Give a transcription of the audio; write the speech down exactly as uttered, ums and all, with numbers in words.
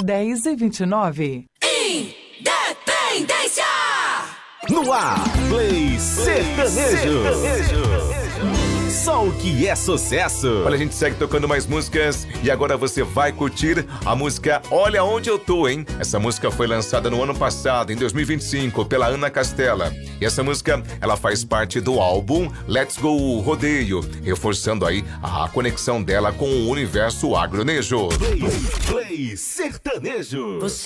dez e vinte e nove. Independência! No ar, Play Sertanejo. Só o que é sucesso. Olha, a gente segue tocando mais músicas e agora você vai curtir a música Olha Onde Eu Tô, hein? Essa música foi lançada no ano passado, em dois mil e vinte e cinco, pela Ana Castela. E essa música, ela faz parte do álbum Let's Go Rodeio, reforçando aí a conexão dela com o universo agronejo. Play, Play Sertanejo. Você